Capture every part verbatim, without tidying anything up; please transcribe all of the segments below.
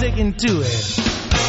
sticking to it.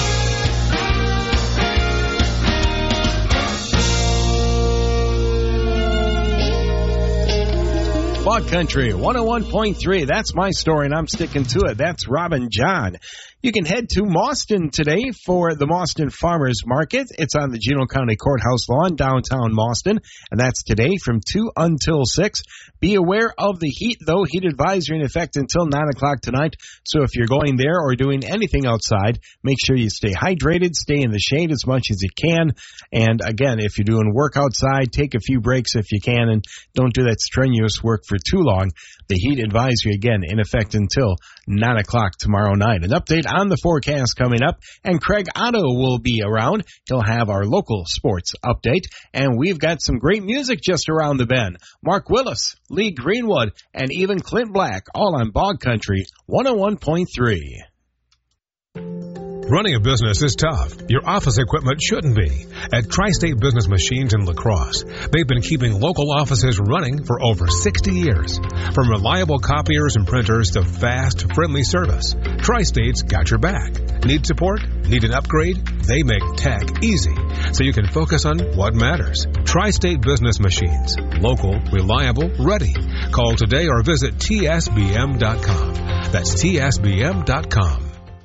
Bog Country one oh one point three. That's my story, and I'm sticking to it. That's Robin John. You can head to Mauston today for the Mauston Farmers Market. It's on the Juneau County Courthouse lawn, downtown Mauston, and that's today from two until six. Be aware of the heat, though. Heat advisory in effect until nine o'clock tonight. So if you're going there or doing anything outside, make sure you stay hydrated, stay in the shade as much as you can. And again, if you're doing work outside, take a few breaks if you can, and don't do that strenuous work for too long. The heat advisory, again, in effect until nine o'clock tomorrow night. An update on the forecast coming up, and Craig Otto will be around. He'll have our local sports update, and we've got some great music just around the bend. Mark Willis, Lee Greenwood, and even Clint Black, all on Bog Country one oh one point three. Running a business is tough. Your office equipment shouldn't be. At Tri-State Business Machines in La Crosse, they've been keeping local offices running for over sixty years. From reliable copiers and printers to fast, friendly service, Tri-State's got your back. Need support? Need an upgrade? They make tech easy, so you can focus on what matters. Tri-State Business Machines. Local, reliable, ready. Call today or visit T S B M dot com. That's T S B M dot com.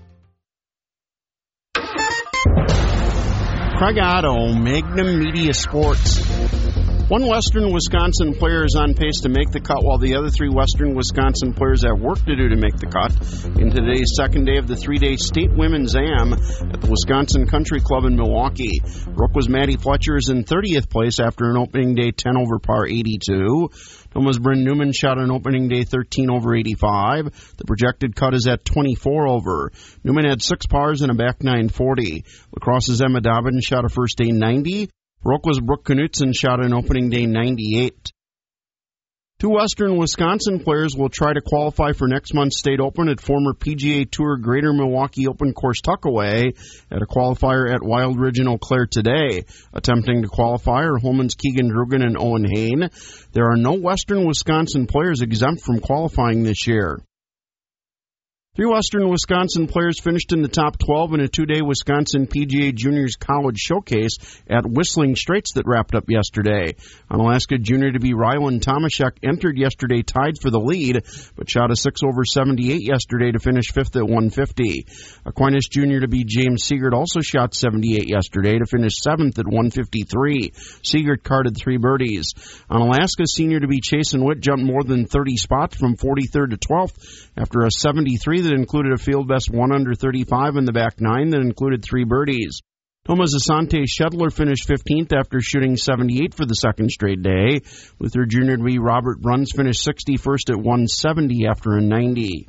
Craig Otto, Magnum Media Sports. One Western Wisconsin player is on pace to make the cut, while the other three Western Wisconsin players have work to do to make the cut in today's second day of the three-day State Women's Am at the Wisconsin Country Club in Milwaukee. Rook was Maddie Fletcher is in thirtieth place after an opening day ten over par eighty-two. Thomas Bryn Newman shot an opening day thirteen over eighty-five. The projected cut is at twenty-four over. Newman had six pars and a back nine forty. Lacrosse's Emma Dobbins shot a first day ninety. Rook was Brooke Knutson shot an opening day ninety-eight. Two Western Wisconsin players will try to qualify for next month's State Open at former P G A Tour Greater Milwaukee Open Course Tuckaway at a qualifier at Wild Ridge in Eau Claire today. Attempting to qualify are Holman's Keegan Drugan and Owen Hain. There are no Western Wisconsin players exempt from qualifying this year. Three Western Wisconsin players finished in the top twelve in a two-day Wisconsin P G A Juniors College Showcase at Whistling Straits that wrapped up yesterday. Unalaska junior to be Rylan Tomaszek entered yesterday tied for the lead, but shot a six over seventy-eight yesterday to finish fifth at one fifty. Aquinas junior to be James Siegert also shot seventy-eight yesterday to finish seventh at one fifty-three. Siegert carded three birdies. Unalaska senior to be Chasen Witt jumped more than thirty spots from forty-third to twelfth after a seventy-three that included a field best one under thirty-five in the back nine that included three birdies. Thomas Asante Shedler finished fifteenth after shooting seventy-eight for the second straight day. Luther junior to be Robert Bruns finished sixty-first at one seventy after a ninety.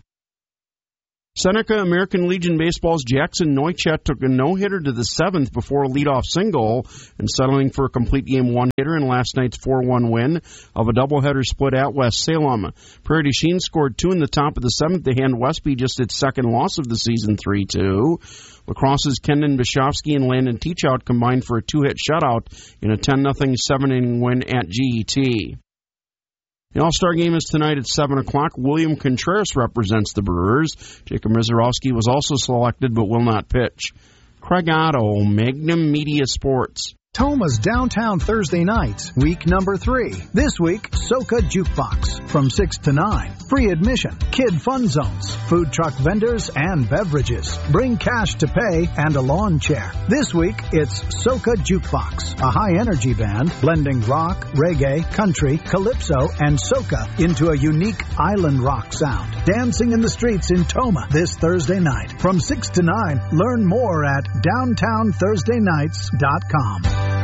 Seneca American Legion Baseball's Jackson Neuchat took a no-hitter to the seventh before a leadoff single and settling for a complete game one-hitter in last night's four one win of a doubleheader split at West Salem. Prairie du Chien scored two in the top of the seventh to hand Westby just its second loss of the season three two. La Crosse's Kendon Bishovsky and Landon Teachout combined for a two-hit shutout in a ten nothing seven-inning win at G E T. The All-Star Game is tonight at seven o'clock. William Contreras represents the Brewers. Jacob Mizorowski was also selected but will not pitch. Craig Otto, Magnum Media Sports. Toma's Downtown Thursday Nights, week number three. This week, Soca Jukebox from six to nine. Free admission, kid fun zones, food truck vendors, and beverages. Bring cash to pay and a lawn chair. This week, it's Soca Jukebox, a high-energy band blending rock, reggae, country, calypso, and soca into a unique island rock sound. Dancing in the streets in Toma this Thursday night. From six to nine, learn more at downtown thursday nights dot com.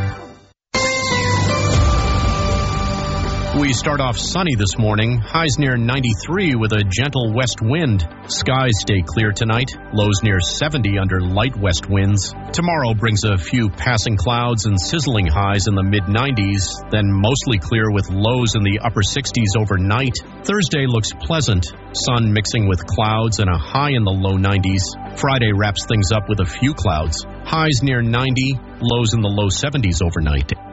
We start off sunny this morning, highs near ninety-three with a gentle west wind. Skies stay clear tonight, lows near seventy under light west winds. Tomorrow brings a few passing clouds and sizzling highs in the mid nineties, then mostly clear with lows in the upper sixties overnight. Thursday looks pleasant, sun mixing with clouds and a high in the low nineties. Friday wraps things up with a few clouds, highs near ninety, lows in the low seventies overnight.